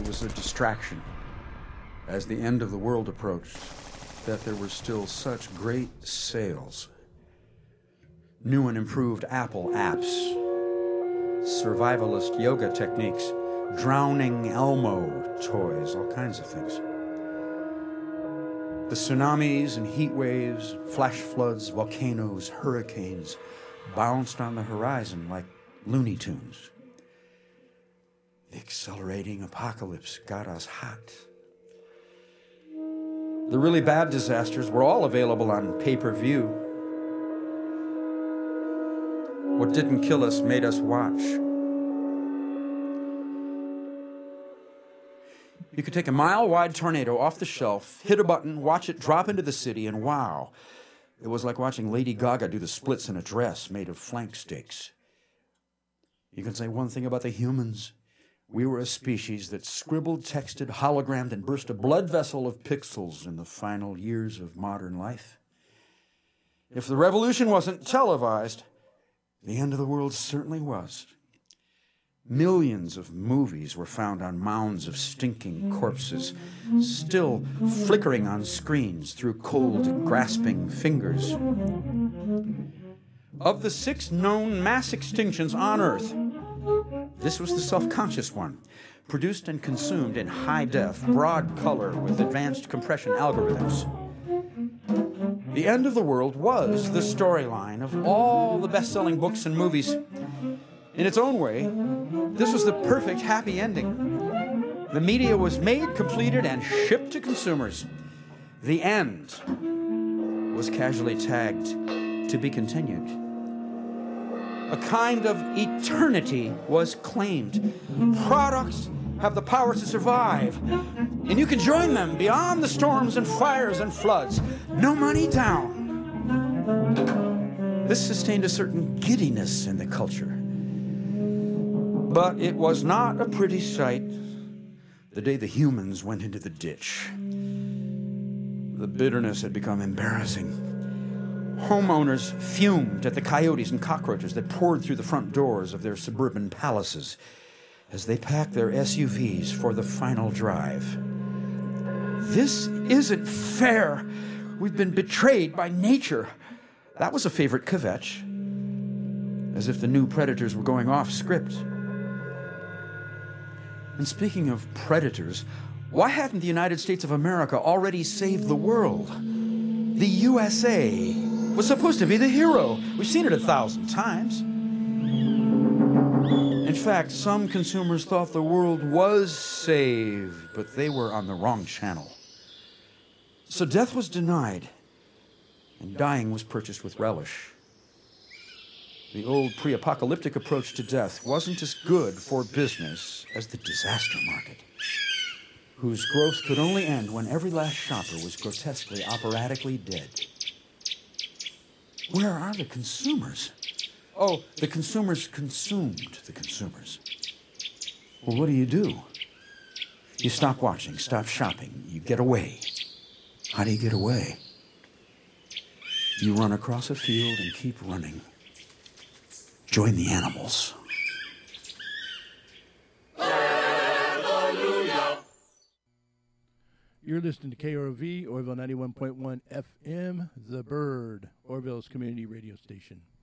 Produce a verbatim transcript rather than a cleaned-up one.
was a distraction as the end of the world approached, that there were still such great sales. New and improved Apple apps, survivalist yoga techniques, drowning Elmo toys, all kinds of things. The tsunamis and heat waves, flash floods, volcanoes, hurricanes bounced on the horizon like Looney Tunes. The accelerating apocalypse got us hot. The really bad disasters were all available on pay-per-view. What didn't kill us made us watch. You could take a mile-wide tornado off the shelf, hit a button, watch it drop into the city, and wow, it was like watching Lady Gaga do the splits in a dress made of flank steaks. You can say one thing about the humans. We were a species that scribbled, texted, hologrammed, and burst a blood vessel of pixels in the final years of modern life. If the revolution wasn't televised, the end of the world certainly was. Millions of movies were found on mounds of stinking corpses, still flickering on screens through cold, grasping fingers. Of the six known mass extinctions on Earth, this was the self-conscious one, produced and consumed in high-def, broad color with advanced compression algorithms. The end of the world was the storyline of all the best-selling books and movies. In its own way, this was the perfect happy ending. The media was made, completed, and shipped to consumers. The end was casually tagged to be continued. A kind of eternity was claimed. Products have the power to survive, and you can join them beyond the storms and fires and floods. No money down. This sustained a certain giddiness in the culture. But it was not a pretty sight the day the humans went into the ditch. The bitterness had become embarrassing. Homeowners fumed at the coyotes and cockroaches that poured through the front doors of their suburban palaces as they packed their S U Vs for the final drive. This isn't fair. We've been betrayed by nature. That was a favorite kvetch, as if the new predators were going off script. And speaking of predators, why hadn't the United States of America already saved the world? The U S A was supposed to be the hero. We've seen it a thousand times. In fact, some consumers thought the world was saved, but they were on the wrong channel. So death was denied, and dying was purchased with relish. The old pre-apocalyptic approach to death wasn't as good for business as the disaster market, whose growth could only end when every last shopper was grotesquely, operatically dead. Where are the consumers? Oh, the consumers consumed the consumers. Well, what do you do? You stop watching, stop shopping, you get away. How do you get away? You run across a field and keep running. Join the animals. Hallelujah. You're listening to K R O V, Orville ninety-one point one F M, The Bird, Orville's community radio station.